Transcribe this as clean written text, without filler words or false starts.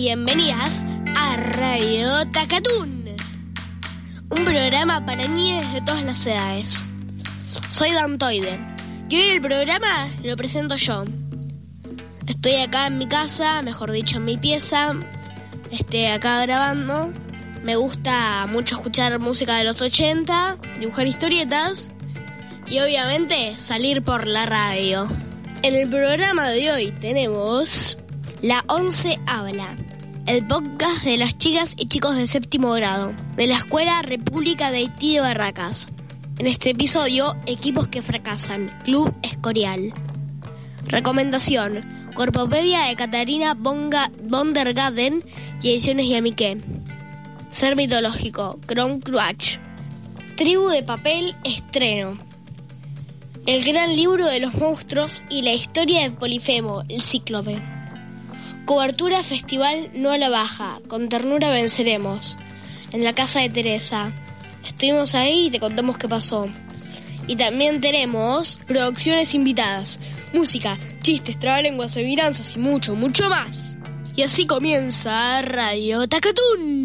bienvenidas a Radio Tacatún, un programa para niños de todas las edades. Soy Dantoide y hoy el programa lo presento yo. Estoy acá en mi casa, mejor dicho en mi pieza, acá grabando. Me gusta mucho escuchar música de los 80, dibujar historietas y obviamente salir por la radio. En el programa de hoy tenemos La 11 Habla, el podcast de las chicas y chicos de 7º grado, de la Escuela República de Haití de Barracas. En este episodio, equipos que fracasan, Club Escorial. Recomendación, Corpopedia de Catarina von der Gaden y Ediciones Yamiqué. Ser mitológico, Kron Cruach. Tribu de Papel, estreno. El gran libro de los monstruos y la historia de Polifemo, el cíclope. Cobertura Festival No a la Baja, con ternura venceremos. En la casa de Teresa. Estuvimos ahí y te contamos qué pasó. Y también tenemos producciones invitadas, música, chistes, trabalenguas, adivinanzas y mucho, mucho más. Y así comienza Radio Tacatún.